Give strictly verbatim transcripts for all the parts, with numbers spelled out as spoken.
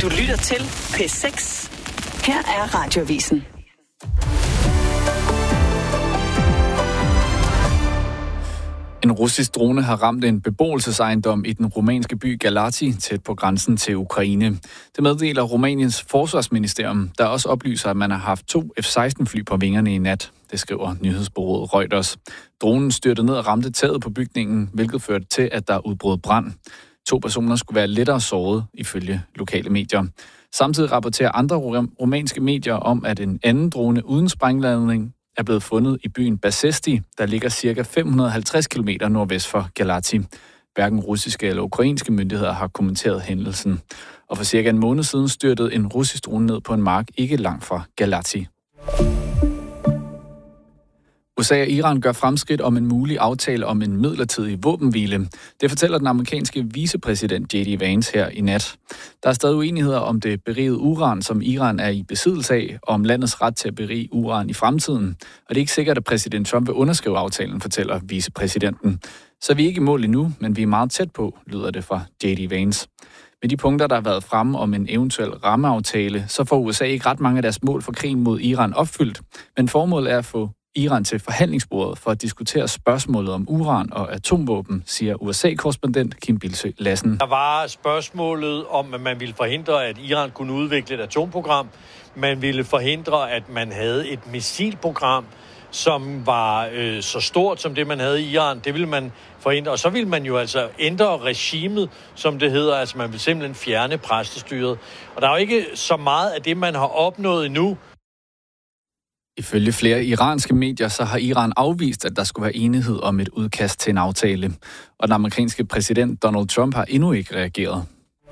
Du lytter til P seks. Her er Radioavisen. En russisk drone har ramt en beboelsesejendom i den rumænske by Galați, tæt på grænsen til Ukraine. Det meddeler Rumæniens forsvarsministerium, der også oplyser, at man har haft to F seksten fly på vingerne i nat. Det skriver nyhedsbureauet Reuters. Dronen styrtede ned og ramte taget på bygningen, hvilket førte til, at der udbrød brand. To personer skulle være lettere såret, ifølge lokale medier. Samtidig rapporterer andre rumænske medier om, at en anden drone uden sprængladning er blevet fundet i byen Basesti, der ligger ca. fem hundrede og halvtreds kilometer nordvest for Galați. Hverken russiske eller ukrainske myndigheder har kommenteret hændelsen. Og for cirka en måned siden styrtede en russisk drone ned på en mark ikke langt fra Galați. U S A og Iran gør fremskridt om en mulig aftale om en midlertidig våbenhvile. Det fortæller den amerikanske vicepræsident J D Vance her i nat. Der er stadig uenigheder om det berigede uran, som Iran er i besiddelse af, og om landets ret til at berige uran i fremtiden. Og det er ikke sikkert, at præsident Trump vil underskrive aftalen, fortæller vicepræsidenten. Så vi er ikke i mål endnu, men vi er meget tæt på, lyder det fra J D Vance. Med de punkter, der har været fremme om en eventuel rammeaftale, så får U S A ikke ret mange af deres mål for krigen mod Iran opfyldt. Men formålet er at få Iran til forhandlingsbordet for at diskutere spørgsmålet om uran og atomvåben, siger U S A-korrespondent Kim Bildsøe Lassen. Der var spørgsmålet om, at man ville forhindre, at Iran kunne udvikle et atomprogram. Man ville forhindre, at man havde et missilprogram, som var øh, så stort som det, man havde i Iran. Det ville man forhindre. Og så ville man jo altså ændre regimet, som det hedder. Altså man ville simpelthen fjerne præstestyret. Og der er jo ikke så meget af det, man har opnået endnu. Ifølge flere iranske medier, så har Iran afvist, at der skulle være enighed om et udkast til en aftale. Og den amerikanske præsident Donald Trump har endnu ikke reageret.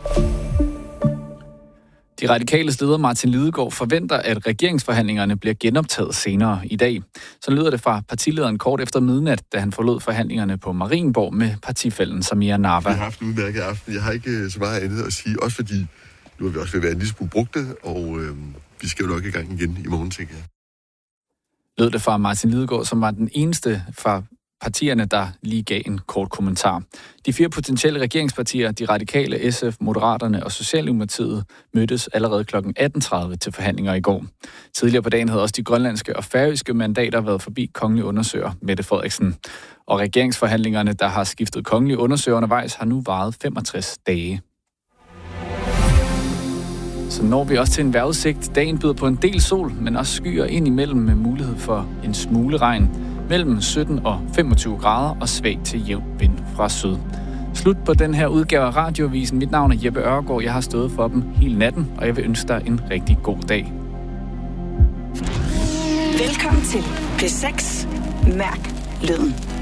De radikale leder Martin Lidegaard forventer, at regeringsforhandlingerne bliver genoptaget senere i dag. Så lyder det fra partilederen kort efter midnat, da han forlod forhandlingerne på Marienborg med partifællen Samira Nawa. Vi har haft en udmærket aften. Jeg har ikke så meget andet at sige, også fordi nu er vi også ved at være en lille smule brugte, og øh, vi skal jo nok i gang igen i morgen, tænker jeg. Lød det fra Martin Lidegaard, som var den eneste fra partierne, der lige gav en kort kommentar. De fire potentielle regeringspartier, de radikale, S F, Moderaterne og Socialdemokratiet, mødtes allerede klokken atten tredive til forhandlinger i går. Tidligere på dagen havde også de grønlandske og færøske mandater været forbi kongelig undersøger Mette Frederiksen. Og regeringsforhandlingerne, der har skiftet kongelig undersøger undervejs, har nu varet femogtres dage. Så når vi også til en vejrudsigt. Dagen byder på en del sol, men også skyer ind imellem med mulighed for en smule regn. Mellem sytten og femogtyve grader og svag til jævn vind fra syd. Slut på den her udgave af Radioavisen. Mit navn er Jeppe Ørgaard. Jeg har stået for dem hele natten, og jeg vil ønske dig en rigtig god dag. Velkommen til P seks. Mærk lyden.